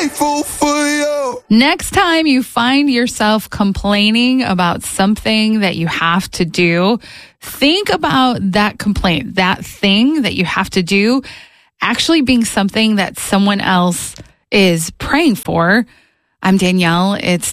thankful for you. Next time you find yourself complaining about something that you have to do, think about that complaint, that thing that you have to do, actually being something that someone else is praying for. I'm Danielle. It's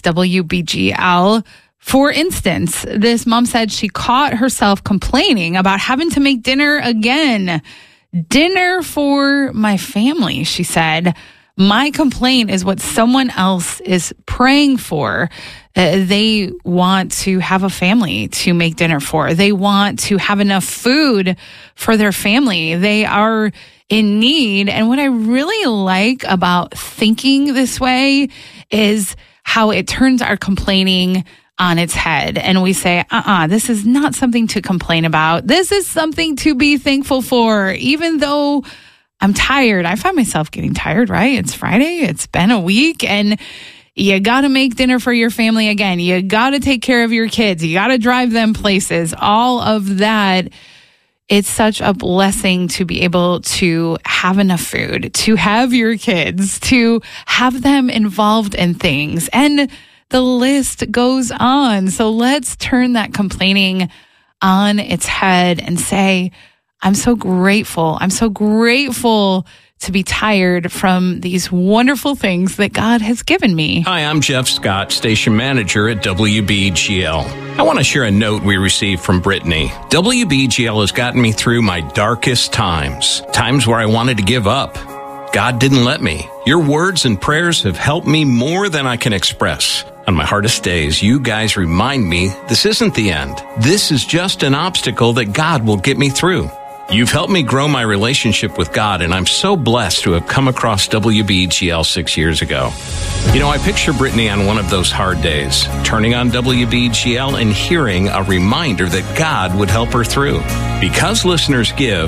WBGL. For instance, this mom said she caught herself complaining about having to make dinner again. Dinner for my family, she said. My complaint is what someone else is praying for. They want to have a family to make dinner for. They want to have enough food for their family. They are in need. And what I really like about thinking this way is how it turns our complaining on its head. And we say, this is not something to complain about. This is something to be thankful for. Even though I'm tired, I find myself getting tired, right? It's Friday. It's been a week and you got to make dinner for your family again. You got to take care of your kids. You got to drive them places. All of that. It's such a blessing to be able to have enough food, to have your kids, to have them involved in things. And the list goes on. So let's turn that complaining on its head and say, I'm so grateful. I'm so grateful to be tired from these wonderful things that God has given me. Hi, I'm Jeff Scott, station manager at WBGL. I want to share a note we received from Brittany. WBGL has gotten me through my darkest times where I wanted to give up. God didn't let me. Your words and prayers have helped me more than I can express. On my hardest days, you guys remind me this isn't the end. This is just an obstacle that God will get me through. You've helped me grow my relationship with God, and I'm so blessed to have come across WBGL 6 years ago. You know, I picture Brittany on one of those hard days, turning on WBGL and hearing a reminder that God would help her through. Because listeners give,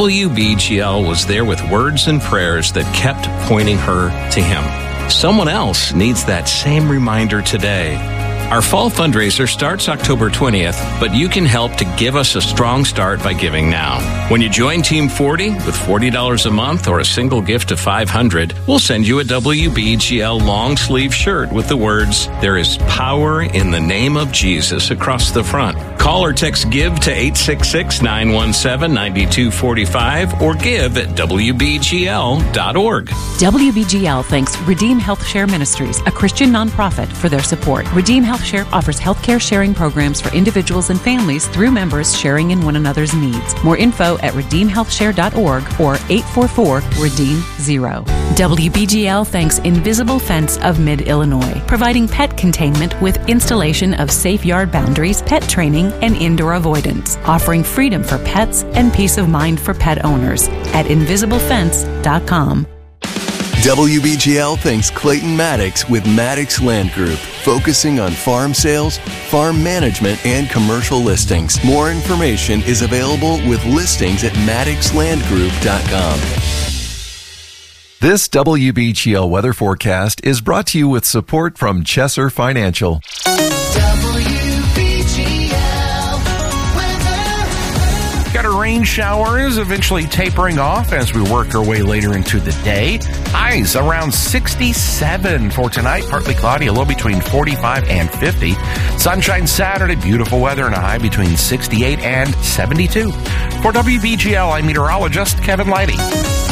WBGL was there with words and prayers that kept pointing her to Him. Someone else needs that same reminder today. Our fall fundraiser starts October 20th, but you can help to give us a strong start by giving now. When you join Team 40 with $40 a month or a single gift of $500, we'll send you a WBGL long sleeve shirt with the words, "There is power in the name of Jesus" across the front. Call or text GIVE to 866-917-9245 or give at WBGL.org. WBGL thanks Redeem Health Share Ministries, a Christian nonprofit, for their support. Redeem Health Share offers healthcare sharing programs for individuals and families through members sharing in one another's needs. More info at redeemhealthshare.org or 844-REDEEM-0. WBGL thanks Invisible Fence of Mid-Illinois, providing pet containment with installation of safe yard boundaries, pet training, and indoor avoidance, offering freedom for pets and peace of mind for pet owners at invisiblefence.com. WBGL thanks Clayton Maddox with Maddox Land Group, focusing on farm sales, farm management, and commercial listings. More information is available with listings at maddoxlandgroup.com. This WBGL weather forecast is brought to you with support from Chesser Financial. Got our rain showers eventually tapering off as we work our way later into the day. Highs around 67 for tonight. Partly cloudy, a low between 45 and 50. Sunshine Saturday, beautiful weather, and a high between 68 and 72. For WBGL, I'm meteorologist Kevin Leidy.